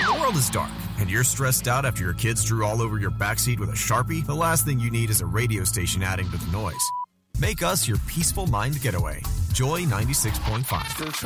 the world is dark and you're stressed out after your kids drew all over your backseat with a Sharpie, the last thing you need is a radio station adding to the noise. Make us your peaceful mind getaway. Joy 96.5.